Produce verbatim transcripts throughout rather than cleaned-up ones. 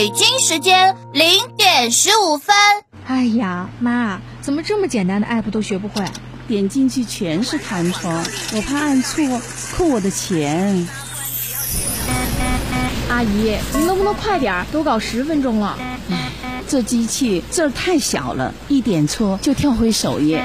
北京时间零点十五分。 哎呀，妈，怎么这么简单的 app 都学不会？ 点进去全是弹窗，我怕按错扣我的钱。 阿姨，你能不能快点？都搞十分钟了。 唉，这机器字儿太小了，一点错就跳回首页。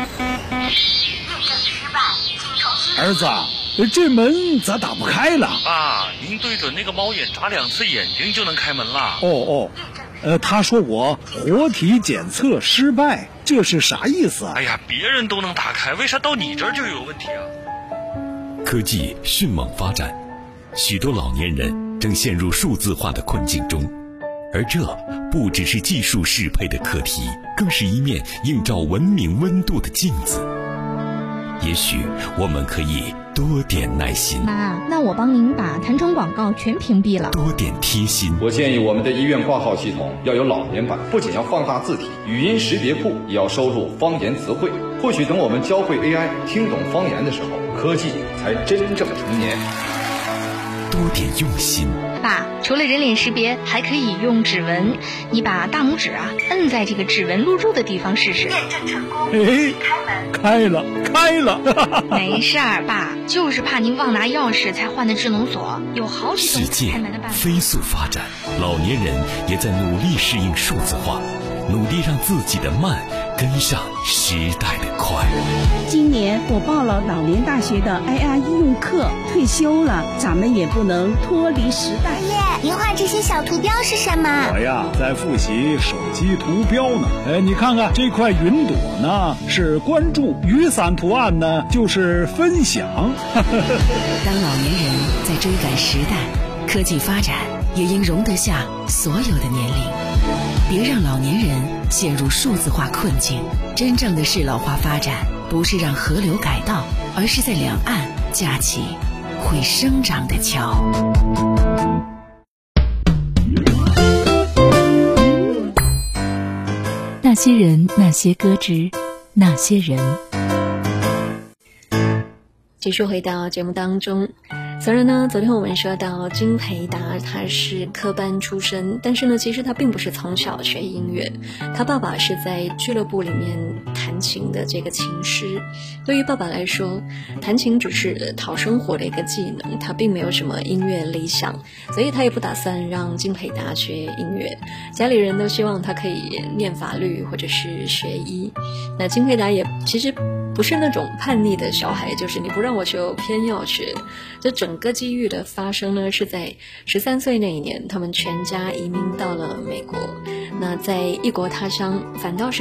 儿子，这门咋打不开了？ 爸，您对准那个猫眼眨两次眼睛就能开门了。 哦哦，呃，他说我活体检测失败，这是啥意思啊？ 哎呀，别人都能打开，为啥到你这儿就有问题啊？ 科技迅猛发展，许多老年人正陷入数字化的困境中，而这不只是技术适配的课题，更是一面映照文明温度的镜子。也许我们可以多点耐心。 妈，那我帮您把弹窗广告全屏蔽了。 多点贴心。 我建议我们的医院挂号系统要有老年版，不仅要放大字体，语音识别库也要收录方言词汇。或许等我们教会 A I 听懂方言的时候，科技才真正成年。 多点用心。 爸，除了人脸识别，还可以用指纹。你把大拇指啊摁在这个指纹录入的地方试试。验证成功。 哎，开了，开了。 没事儿，爸，就是怕您忘拿钥匙才换的智能锁，有好几种开门的办法。 世界飞速发展，老年人也在努力适应数字化，努力让自己的慢跟上时代的快。 今年我报了老年大学的 I R 应用课，退休了，咱们也不能脱离时代。 爷爷，您画这些小图标是什么？ 我呀，在复习手机图标呢。哎，你看看这块云朵呢，是关注；雨伞图案呢，就是分享。 当老年人在追赶时代，科技发展也应容得下所有的年龄。别让老年人陷入数字化困境。真正的适老化发展，不是让河流改道，而是在两岸架起会生长的桥。 那些人，那些歌之那些人。 继续回到节目当中。虽然呢，昨天我们说到金培达他是科班出身，但是呢，其实他并不是从小学音乐，他爸爸是在俱乐部里面弹琴的这个琴师。对于爸爸来说，弹琴只是讨生活的一个技能，他并没有什么音乐理想，所以他也不打算让金培达学音乐。家里人都希望他可以念法律或者是学医。那金培达也其实不是那种叛逆的小孩，就是你不让我学我偏要学。这整个机遇的发生呢，是在十三岁那一年，他们全家移民到了美国。那在异国他乡，反倒是